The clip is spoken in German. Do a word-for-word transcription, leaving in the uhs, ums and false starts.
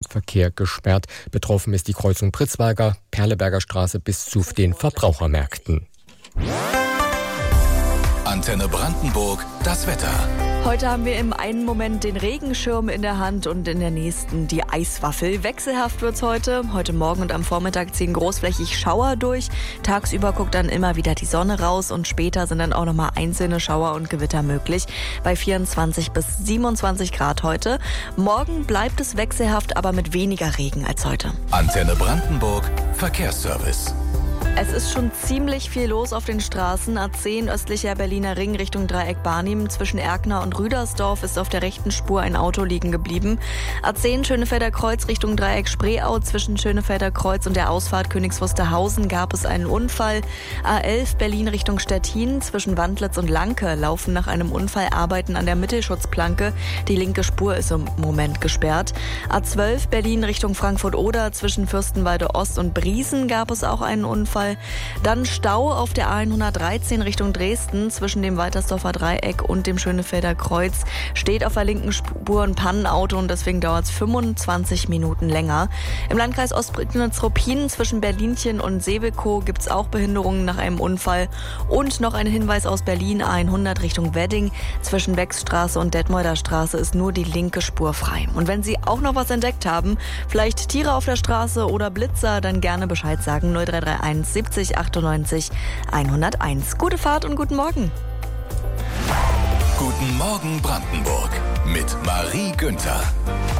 Verkehr gesperrt. Betroffen ist die Kreuzung Pritzwalger, Perleberger Straße bis zu den Verbrauchermärkten. Antenne Brandenburg, das Wetter. Heute haben wir im einen Moment den Regenschirm in der Hand und in der nächsten die Eiswaffel. Wechselhaft wird's heute. Heute Morgen und am Vormittag ziehen großflächig Schauer durch. Tagsüber guckt dann immer wieder die Sonne raus und später sind dann auch nochmal einzelne Schauer und Gewitter möglich. Bei vierundzwanzig bis siebenundzwanzig Grad heute. Morgen bleibt es wechselhaft, aber mit weniger Regen als heute. Antenne Brandenburg, Verkehrsservice. Es ist schon ziemlich viel los auf den Straßen. A zehn östlicher Berliner Ring Richtung Dreieck Barnim. Zwischen Erkner und Rüdersdorf ist auf der rechten Spur ein Auto liegen geblieben. A zehn Schönefelder Kreuz Richtung Dreieck Spreeau. Zwischen Schönefelder Kreuz und der Ausfahrt Königs Wusterhausen gab es einen Unfall. A elf Berlin Richtung Stettin. Zwischen Wandlitz und Lanke laufen nach einem Unfall Arbeiten an der Mittelschutzplanke. Die linke Spur ist im Moment gesperrt. A zwölf Berlin Richtung Frankfurt-Oder. Zwischen Fürstenwalde Ost und Briesen gab es auch einen Unfall. Dann Stau auf der A hundertdreizehn Richtung Dresden zwischen dem Waltersdorfer Dreieck und dem Schönefelder Kreuz. Steht auf der linken Spur ein Pannenauto und deswegen dauert es fünfundzwanzig Minuten länger. Im Landkreis Ostprignitz-Ruppin zwischen Berlinchen und Seebekow gibt es auch Behinderungen nach einem Unfall. Und noch ein Hinweis aus Berlin, A hundert Richtung Wedding. Zwischen Beckstraße und Detmolder Straße ist nur die linke Spur frei. Und wenn Sie auch noch was entdeckt haben, vielleicht Tiere auf der Straße oder Blitzer, dann gerne Bescheid sagen. null drei drei eins siebzig achtundneunzig hunderteins. Gute Fahrt und guten Morgen. Guten Morgen Brandenburg mit Marie Günther.